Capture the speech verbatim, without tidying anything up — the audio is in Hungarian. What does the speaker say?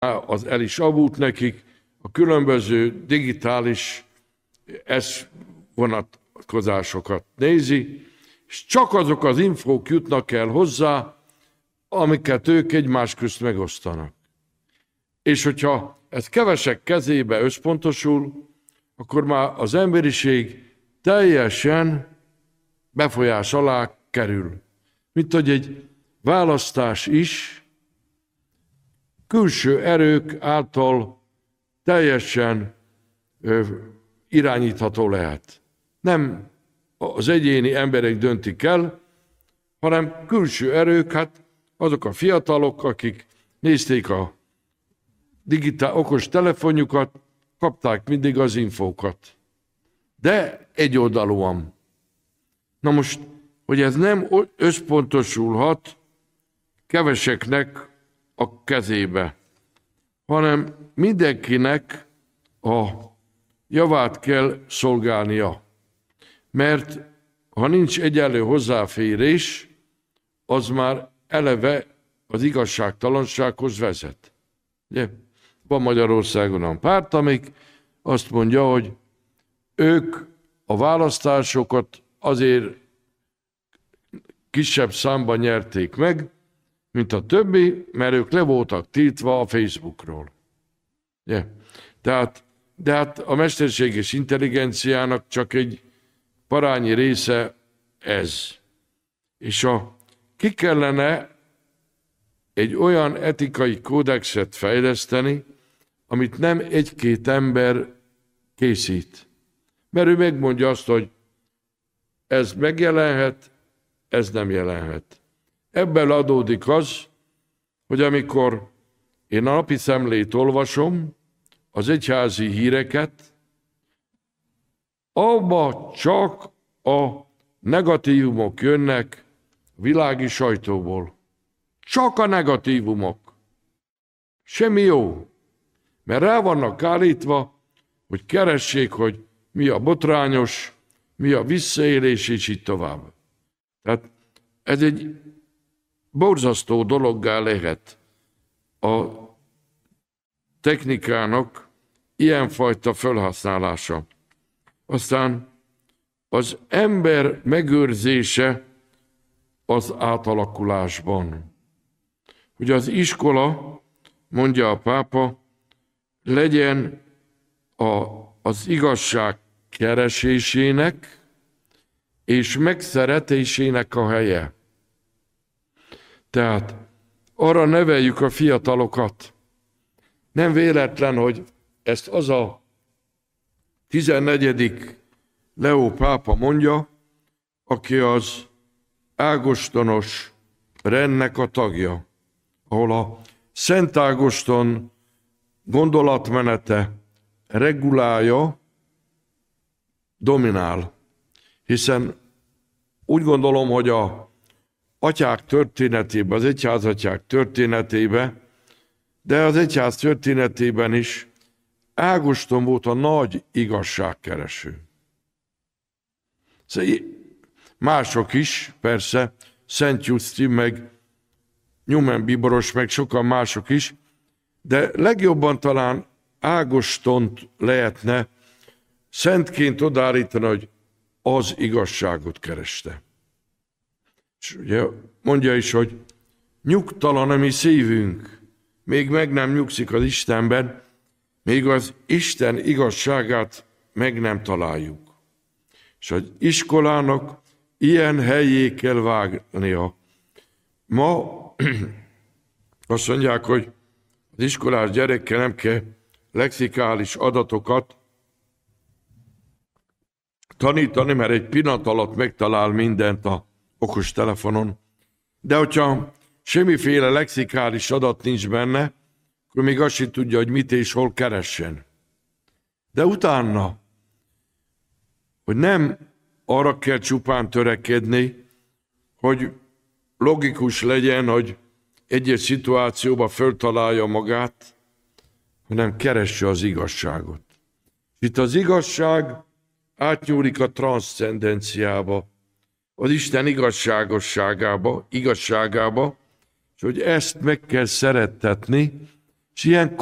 az el is avult nekik, a különböző digitális eszvonatkozásokat nézi, és csak azok az infók jutnak el hozzá, amiket ők egymás közt megosztanak. És hogyha ez kevesek kezébe összpontosul, akkor már az emberiség teljesen befolyás alá kerül. Mint hogy egy választás is külső erők által teljesen ö, irányítható lehet. Nem az egyéni emberek döntik el, hanem külső erők, hát azok a fiatalok, akik nézték a digitál okos telefonjukat, kapták mindig az infókat. De egyoldalúan. Na most, hogy ez nem összpontosulhat keveseknek a kezébe, hanem mindenkinek a javát kell szolgálnia. Mert ha nincs egyenlő hozzáférés, az már eleve az igazságtalansághoz vezet. Ugye? Van Magyarországon a párt, amik azt mondja, hogy ők a választásokat azért kisebb számban nyerték meg, mint a többi, mert ők le voltak tiltva a Facebookról. Yeah. Tehát, de hát a mesterséges intelligenciának csak egy parányi része ez. És a, ki kellene egy olyan etikai kódexet fejleszteni, amit nem egy-két ember készít. Mert ő megmondja azt, hogy ez megjelenhet, ez nem jelenhet. Ebből adódik az, hogy amikor én a napi szemlét olvasom, az egyházi híreket, abba csak a negatívumok jönnek a világi sajtóból. Csak a negatívumok. Semmi jó. Mert rá vannak állítva, hogy keressék, hogy mi a botrányos, mi a visszaélés, és így tovább. Tehát ez egy borzasztó dologgá lehet a technikának ilyenfajta felhasználása. Aztán az ember megőrzése az átalakulásban. Hogy az iskola, mondja a pápa, legyen a, az igazság keresésének és megszeretésének a helye. Tehát arra neveljük a fiatalokat. Nem véletlen, hogy ezt az a tizennegyedik Leó pápa mondja, aki az ágostonos rendnek a tagja, ahol a Szent Ágoston gondolatmenete, regulája dominál. Hiszen úgy gondolom, hogy a atyák történetében, az egyházatyák történetében, de az egyház történetében is Ágoston volt a nagy igazságkereső. Mások is, persze, Szent Justin, meg Newman Bíboros, meg sokan mások is, de legjobban talán Ágostont lehetne szentként odaállítani, hogy az igazságot kereste. És ugye mondja is, hogy nyugtalan a mi szívünk, még meg nem nyugszik az Istenben, még az Isten igazságát meg nem találjuk. És az iskolának ilyen helyé kell vágnia. Ma azt mondják, hogy az iskolás gyerekkel nem kell lexikális adatokat tanítani, mert egy pillanat alatt megtalál mindent a okostelefonon. De hogyha semmiféle lexikális adat nincs benne, akkor még azt sem tudja, hogy mit és hol keressen. De utána, hogy nem arra kell csupán törekedni, hogy logikus legyen, hogy egy-egy szituációban föltalálja magát, hanem keresse az igazságot. Itt az igazság átnyúlik a transzcendenciába, az Isten igazságosságába, igazságába, és hogy ezt meg kell szerettetni, és És ilyen